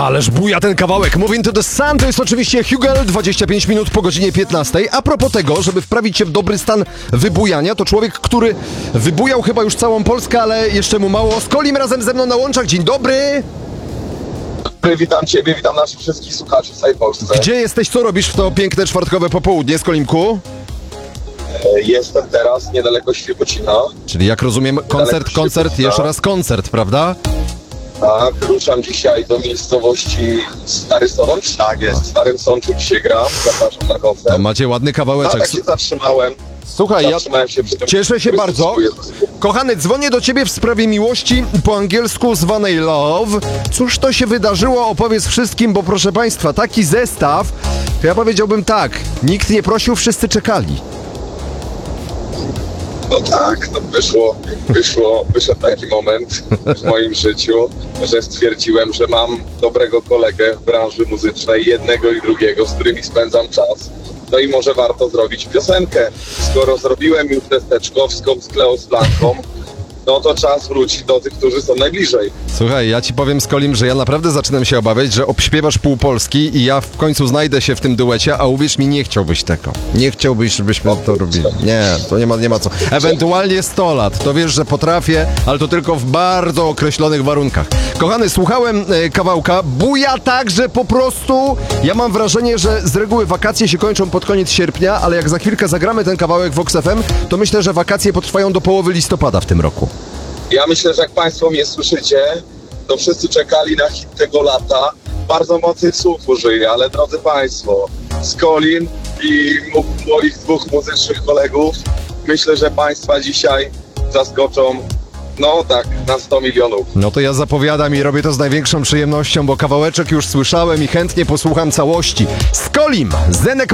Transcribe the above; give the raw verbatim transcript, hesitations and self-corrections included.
Ależ buja ten kawałek. Moving to the Sun to jest oczywiście Hugel, dwadzieścia pięć minut po godzinie piętnastej. A propos tego, żeby wprawić się w dobry stan wybujania, to człowiek, który wybujał chyba już całą Polskę, ale jeszcze mu mało. Skolim razem ze mną na łączach. Dzień dobry. Witam Ciebie, witam naszych wszystkich słuchaczy w całej Polsce. Gdzie jesteś, co robisz w to piękne czwartkowe popołudnie, Skolimku? Jestem teraz niedaleko Świebodzina. Czyli jak rozumiem, koncert, koncert, jeszcze raz koncert, prawda? Tak, ruszam dzisiaj do miejscowości Stary Sącz. Tak jest. W Starym Sączu dzisiaj gram, zapraszam na koncert. No, macie ładny A kawałeczek. tak się zatrzymałem. Słuchaj, ja Zatrzymałem się przy tym, cieszę się który bardzo. stosuję. Kochany, dzwonię do ciebie w sprawie miłości, po angielsku zwanej love. Cóż to się wydarzyło? Opowiedz wszystkim, bo proszę państwa, taki zestaw, to ja powiedziałbym tak, nikt nie prosił, wszyscy czekali. No tak, no wyszło, wyszło, wyszedł taki moment w moim życiu, że stwierdziłem, że mam dobrego kolegę w branży muzycznej, jednego i drugiego, z którymi spędzam czas. No i może warto zrobić piosenkę. Skoro zrobiłem już tę Teczkowską z Kleos Blanką, no to czas wrócić do tych, którzy są najbliżej. Słuchaj, ja ci powiem, Skolim, że ja naprawdę zaczynam się obawiać, że obśpiewasz pół Polski i ja w końcu znajdę się w tym duecie, a uwierz mi, nie chciałbyś tego. Nie chciałbyś, żebyśmy to robili. Nie, to nie ma, nie ma co. Ewentualnie sto lat, to wiesz, że potrafię, ale to tylko w bardzo określonych warunkach. Kochany, słuchałem e, kawałka, buja tak, że po prostu ja mam wrażenie, że z reguły wakacje się kończą pod koniec sierpnia, ale jak za chwilkę zagramy ten kawałek w Vox F M, to myślę, że wakacje potrwają do połowy listopada w tym roku. Ja myślę, że jak Państwo mnie słyszycie, to wszyscy czekali na hit tego lata. Bardzo mocnych słów użyję, ale drodzy Państwo, Skolin i moich dwóch muzycznych kolegów, myślę, że Państwa dzisiaj zaskoczą, no tak, na sto milionów. No to ja zapowiadam i robię to z największą przyjemnością, bo kawałeczek już słyszałem i chętnie posłucham całości. Skolim, Zenek